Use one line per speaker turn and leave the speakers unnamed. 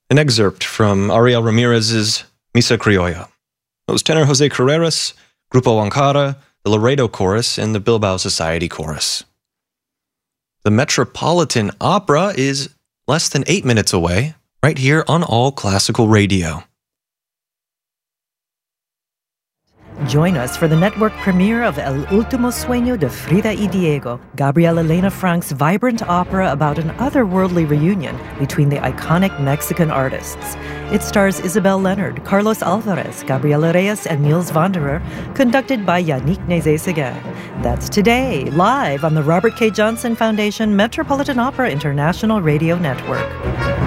An excerpt from Ariel Ramirez's Misa Criolla. It was tenor Jose Carreras, Grupo Ankara, the Laredo Chorus, and the Bilbao Society Chorus. The Metropolitan Opera is less than 8 minutes away, right here on All Classical Radio.
Join us for the network premiere of El Último Sueño de Frida y Diego, Gabriel Elena Frank's vibrant opera about an otherworldly reunion between the iconic Mexican artists. It stars Isabel Leonard, Carlos Alvarez, Gabriela Reyes, and Niels Wanderer, conducted by Yannick Nézet-Séguin. That's today, live on the Robert K. Johnson Foundation Metropolitan Opera International Radio Network.